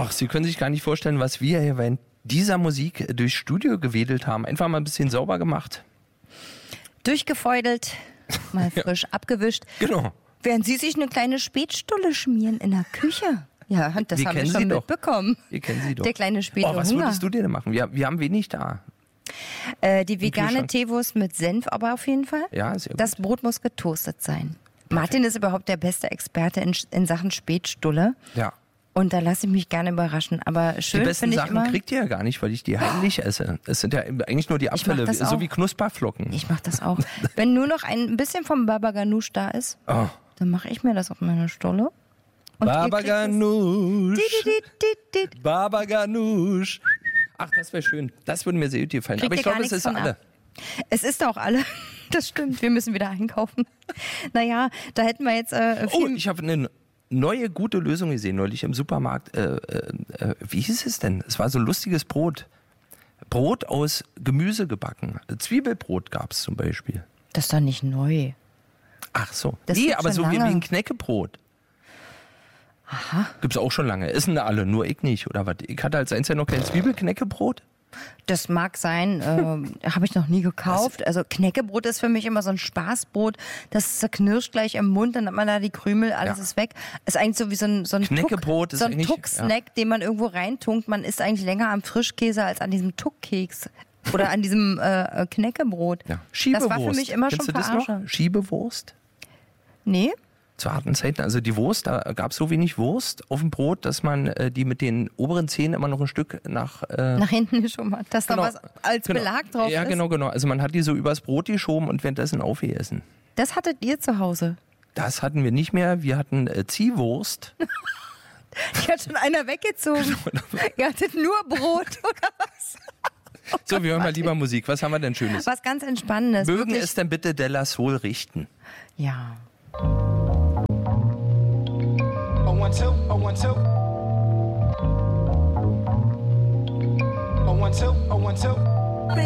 Ach, Sie können sich gar nicht vorstellen, was wir hier während dieser Musik durchs Studio gewedelt haben. Einfach mal ein bisschen sauber gemacht. Durchgefeudelt, mal frisch abgewischt. Genau. Während Sie sich eine kleine Spätstulle schmieren in der Küche. Ja, das Wir haben wir kennen schon Sie doch. mitbekommen. Wir kennen Sie doch. Der kleine späte was Hunger. würdest du denn machen? Wir haben wenig da. Die vegane Kühlschrank. Teewurst mit Senf aber auf jeden Fall. Ja, sehr gut. Das Brot muss getoastet sein. Martin ist überhaupt der beste Experte in Sachen Spätstulle. Ja. Und da lasse ich mich gerne überraschen. Aber Die schön besten finde ich Sachen immer... kriegt ihr ja gar nicht, weil ich die heimlich esse. Es sind ja eigentlich nur die Abfälle, das so auch. wie Knusperflocken. Ich mache das auch. Wenn nur noch ein bisschen vom Baba Ganoush da ist, Oh. dann mache ich mir das auf meine Stulle. Und ihr Baba kriegt es- Ganoush. Dit. Baba Ganoush. Ach, das wäre schön. Das würde mir sehr gut gefallen. Kriegt Aber ich ihr gar glaube, es nichts ist von alle. ab. Es ist auch alle. Das stimmt. Wir müssen wieder einkaufen. Naja, da hätten wir jetzt Oh, viel... ich habe eine neue gute Lösung gesehen neulich im Supermarkt. Wie hieß es denn? Es war so ein lustiges Brot. Brot aus Gemüse gebacken. Zwiebelbrot gab es zum Beispiel. Das ist doch nicht neu. Ach so. Das Nee, gibt's aber schon so wie lange. ein Knäckebrot. Aha. Gibt's auch schon lange. Essen da alle, nur ich nicht, oder was? Ich hatte als einziger noch kein Zwiebelknäckebrot. Das mag sein, habe ich noch nie gekauft. Also Knäckebrot ist für mich immer so ein Spaßbrot. Das zerknirscht gleich im Mund, dann hat man da die Krümel, alles Ja. ist weg. Ist eigentlich so wie so ein Knäckebrot Tuck, ist so ein eigentlich- Tuck-Snack, den man irgendwo reintunkt. Man isst eigentlich länger am Frischkäse als an diesem Tuckkeks. Oder an diesem Knäckebrot. Ja. Schiebewurst. Das war für mich immer Kennst schon du das noch? Verarsche. Schiebewurst? Nee? Zu harten Zeiten, also die Wurst, da gab es so wenig Wurst auf dem Brot, dass man die mit den oberen Zähnen immer noch ein Stück nach hinten geschoben hat, dass da was als Belag drauf ja, ist. genau. Also man hat die so übers Brot geschoben und währenddessen aufgegessen. Das hattet ihr zu Hause. Das hatten wir nicht mehr. Wir hatten Ziehwurst. Die hat schon einer weggezogen. Ihr hattet nur Brot oder was? So, wir hören mal lieber Musik. Was haben wir denn Schönes? Was ganz Entspannendes. Mögen wirklich. es denn bitte De La Soul richten? Ja. Oh, 1, 2, oh, 1, 2. Oh, 1, 2, oh, 1, 2.